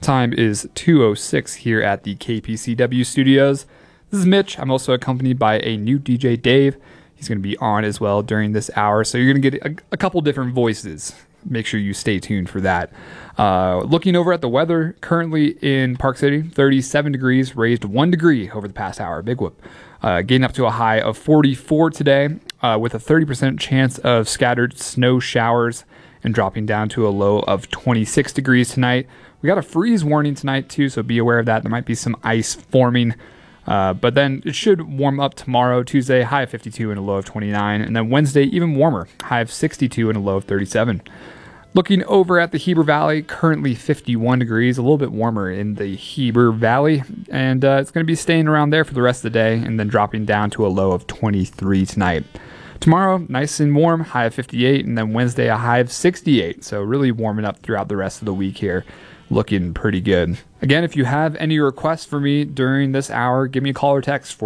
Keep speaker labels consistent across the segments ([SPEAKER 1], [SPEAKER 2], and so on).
[SPEAKER 1] time is 2:06 here at the KPCW studios. This is Mitch. I'm also accompanied by a new DJ, Dave. He's going to be on as well during this hour, so you're going to get a couple different voices. Make sure you stay tuned for that. Looking over at the weather, currently in Park City, 37 degrees, raised 1 degree over the past hour. Big whoop. Getting up to a high of 44 today, with a 30% chance of scattered snow showers, and dropping down to a low of 26 degrees tonight. We got a freeze warning tonight too, so be aware of that. There might be some ice forming. But then it should warm up tomorrow, Tuesday, high of 52 and a low of 29. And then Wednesday, even warmer, high of 62 and a low of 37. Looking over at the Heber Valley, currently 51 degrees, a little bit warmer in the Heber Valley. And it's going to be staying around there for the rest of the day and then dropping down to a low of 23 tonight. Tomorrow, nice and warm, high of 58. And then Wednesday, a high of 68. So really warming up throughout the rest of the week here. Looking pretty good. Again, if you have any requests for me during this hour, give me a call or text,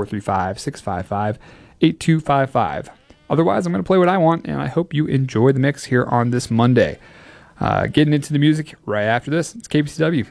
[SPEAKER 1] 435-655-8255. Otherwise, I'm going to play what I want, and I hope you enjoy the mix here on this Monday. Getting into the music right after this, it's KPCW.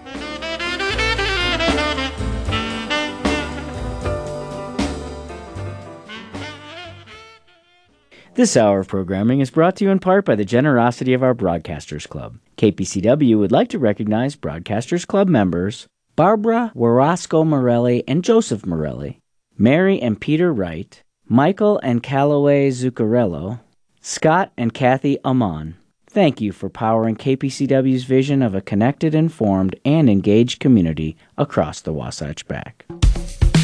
[SPEAKER 2] This hour of programming is brought to you in part by the generosity of our Broadcasters Club. KPCW would like to recognize Broadcasters Club members Barbara Warasco Morelli and Joseph Morelli, Mary and Peter Wright, Michael and Callaway Zuccarello, Scott and Kathy Amon. Thank you for powering KPCW's vision of a connected, informed, and engaged community across the Wasatch Back.